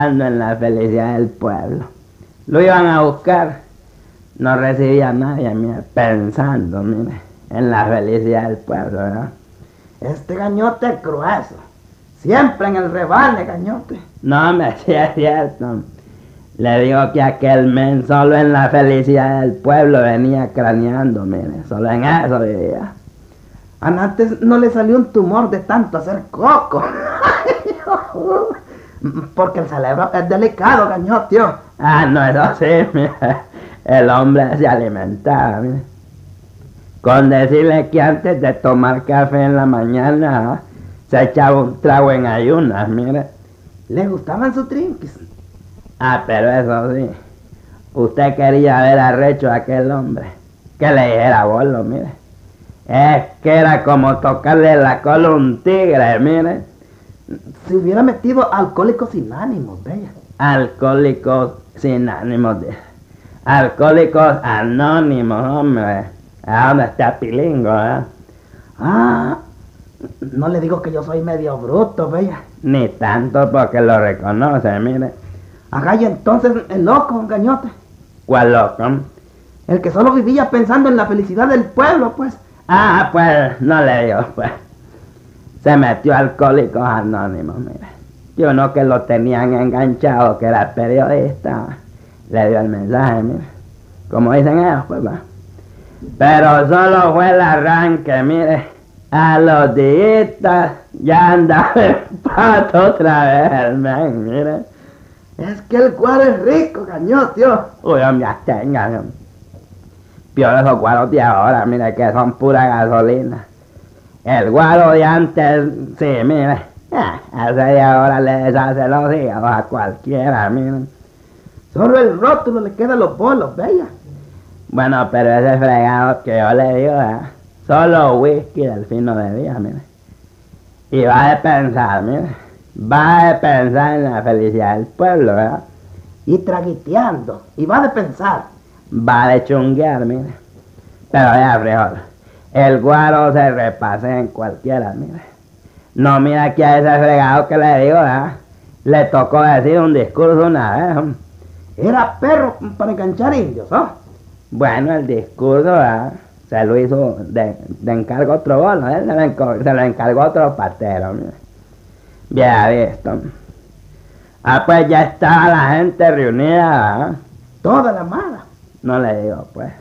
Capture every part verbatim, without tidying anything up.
en la felicidad del pueblo. Lo iban a buscar, no recibía a nadie, mire, pensando, mire, en la felicidad del pueblo, ¿verdad? Este gañote es grueso, siempre en el rebane, gañote. No, me sí es cierto. Le digo que aquel men solo en la felicidad del pueblo venía craneando, mire, solo en eso vivía. Antes no le salió un tumor de tanto hacer coco. Porque el cerebro es delicado, gañote. Ah, no, eso sí, mire, el hombre se alimentaba, mire. Con decirle que antes de tomar café en la mañana, ¿eh? se echaba un trago en ayunas, mire. ¿Le gustaban sus trinques? Ah, pero eso sí, usted quería ver arrecho a aquel hombre, que le dijera bolo, mire. Es que era como tocarle la cola a un tigre, mire. Si hubiera metido Alcohólicos sin ánimos, bella. Alcohólicos sin ánimos, de... Alcohólicos anónimos, hombre. ¿A dónde está Pilingo, eh? Ah, no le digo que yo soy medio bruto, bella. Ni tanto porque lo reconoce, mire. Ajá, y entonces el loco, gañote. ¿Cuál loco? El que solo vivía pensando en la felicidad del pueblo, pues. Ah, pues, no le digo, pues. Se metió a Alcohólicos Anónimos, mire. Y uno que lo tenían enganchado, que era periodista, le dio el mensaje, mire. Como dicen ellos, pues, va. Pero solo fue el arranque, mire. A los días ya andaba el pato otra vez, man, mire. Es que el cuadro es rico, gañote. Uy, hombre, tenga. Peor esos guaros de ahora, mire, que son pura gasolina. El guaro de antes, sí, mire. Ah, ese de ahora le deshace los hígados a cualquiera, mire. Solo el rótulo le queda a los bolos, bella. Bueno, pero ese fregado que yo le digo, ¿eh? Solo whisky del fino de día, mire. Y va a pensar, mire. Va a pensar en la felicidad del pueblo, ¿verdad? Y traguiteando. Y va a pensar. Va de chunguear, mire. Pero ya, frijol. El guaro se repase en cualquiera, mire. No, mira que a ese fregado que le digo, ¿verdad? Le tocó decir un discurso una vez, ¿eh? Era perro para enganchar indios, ¿no? Bueno, el discurso, ¿verdad? Se lo hizo de, de encargo otro bolo, ¿eh? Se lo, encargó, se lo encargó otro patero, mire. Bien visto. Ah, pues ya estaba la gente reunida, ¿eh? Toda la mala. No le digo, pues.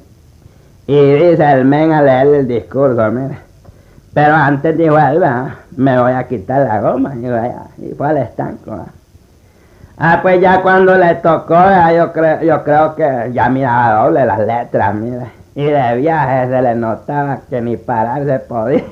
Y dice el men a leer el discurso, mire. Pero antes dijo él, ¿verdad? Me voy a quitar la goma. Y, vaya, y fue al estanco, ¿verdad? Ah, pues ya cuando le tocó, ¿verdad? yo creo, yo creo que ya miraba doble las letras, mire. Y de viaje se le notaba que ni pararse podía.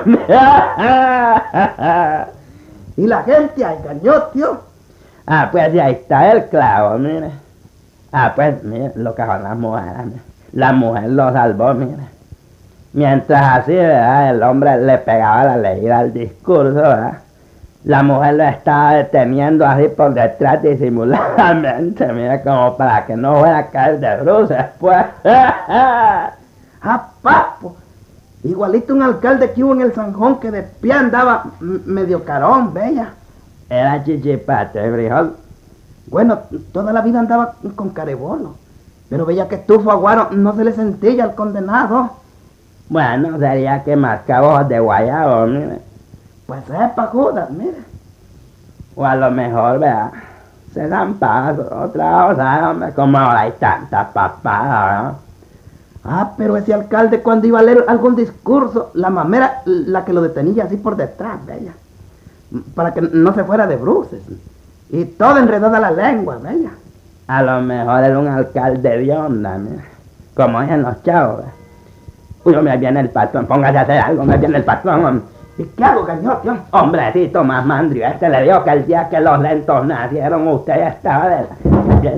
Y la gente ahí engañó, tío. Ah, pues ahí está el clavo, mire. Ah, pues mire lo que son las mujeres, mire. La mujer lo salvó, mire. Mientras así, ¿verdad? El hombre le pegaba la leída al discurso, ¿verdad? La mujer lo estaba deteniendo así por detrás disimuladamente, mire, como para que no fuera a caer de bruces, pues. ¡Ah, papo! Igualito un alcalde que hubo en el Sanjón que de pie andaba medio carón, bella. Era chichipate, frijol. Bueno, toda la vida andaba con carebolo. Pero bella que estufo aguaro no se le sentía al condenado. Bueno, sería que mascaba de guayabo, mire. Pues sepa, Judas, mire. O a lo mejor, vea, se dan pasos, otra cosa, hombre, como ahora hay tantas papadas, ¿no? Ah, pero ese alcalde cuando iba a leer algún discurso, la mamera, la que lo detenía así por detrás de ella, para que no se fuera de bruces. Y toda enredada la lengua, bella. A lo mejor era un alcalde de onda, mira, como dicen los chavos. Uy, me viene el patrón, póngase a hacer algo, me viene el patrón. ¿Y qué hago, gañote? Hombrecito más mandrio, este le dijo que el día que los lentos nacieron, usted ya estaba de la...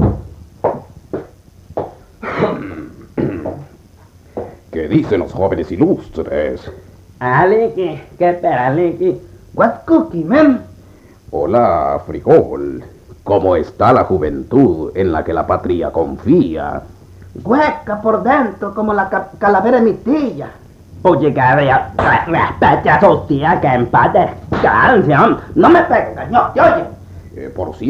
¿Qué dicen los jóvenes ilustres? Ah, Licky, ¿qué espera, Licky? What cookie, man? Hola, frijol. ¿Cómo está la juventud en la que la patria confía? Hueca por dentro, como la ca calavera de mi tía. Oye, cabrón, respete a su tía que en paz descanse, no me pegue, gañote, oye. Eh, por cierto.